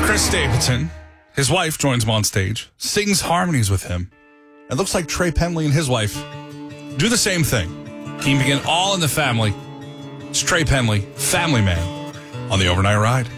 Chris Stapleton, his wife, joins him on stage, sings harmonies with him. It looks like Trey Penley and his wife do the same thing. Keeping it all in the family. It's Trey Penley, Family Man, on the Overnight Ride.